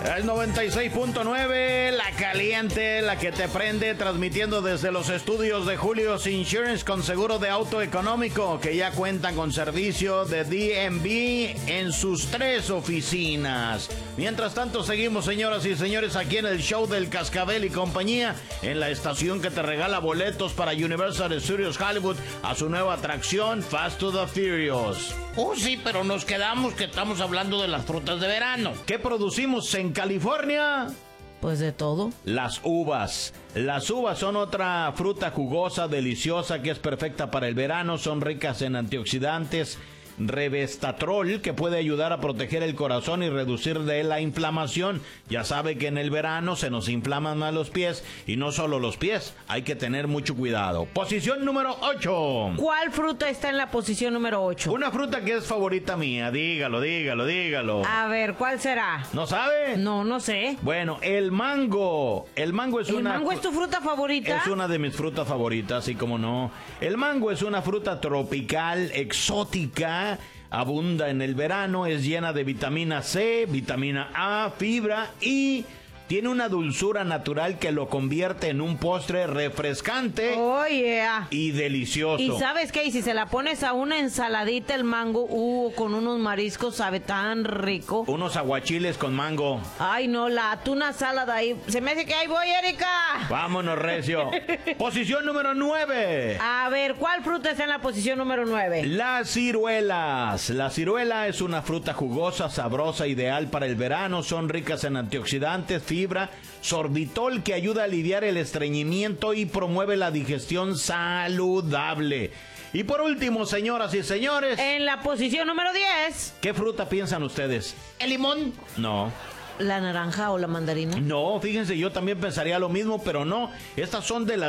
El 96.9, la caliente, la que te prende, transmitiendo desde los estudios de Julio's Insurance con seguro de auto económico, que ya cuentan con servicio de DMV en sus 3 oficinas. Mientras tanto, seguimos, señoras y señores, aquí en el show del Cascabel y compañía, en la estación que te regala boletos para Universal Studios Hollywood a su nueva atracción, Fast to the Furious. Sí, pero nos quedamos que estamos hablando de las frutas de verano. ¿Qué producimos en California? Pues de todo. Las uvas. Las uvas son otra fruta jugosa, deliciosa, que es perfecta para el verano. Son ricas en antioxidantes, resveratrol, que puede ayudar a proteger el corazón y reducir de la inflamación. Ya sabe que en el verano se nos inflaman más los pies, y no solo los pies, hay que tener mucho cuidado. Posición número 8. ¿Cuál fruta está en la posición número 8? Una fruta que es favorita mía, dígalo. A ver, ¿cuál será? ¿No sabe? No sé. Bueno, el mango. El mango es ¿El mango es tu fruta favorita? Es una de mis frutas favoritas, sí, como no. El mango es una fruta tropical, exótica, abunda en el verano, es llena de vitamina C, vitamina A, fibra y tiene una dulzura natural que lo convierte en un postre refrescante y delicioso. ¿Y sabes qué? Y si se la pones a una ensaladita el mango, con unos mariscos, sabe tan rico. Unos aguachiles con mango. Ay, no, la atuna salada ahí. Se me hace que ahí voy, Erika. Vámonos, recio. Posición número 9. A ver, ¿cuál fruta está en la posición número 9? Las ciruelas. La ciruela es una fruta jugosa, sabrosa, ideal para el verano. Son ricas en antioxidantes, fibra, sorbitol, que ayuda a aliviar el estreñimiento y promueve la digestión saludable. Y por último, señoras y señores, en la posición número 10. ¿qué fruta piensan ustedes? ¿El limón? No. ¿La naranja o la mandarina? No, fíjense, yo también pensaría lo mismo, pero no. Estas son de las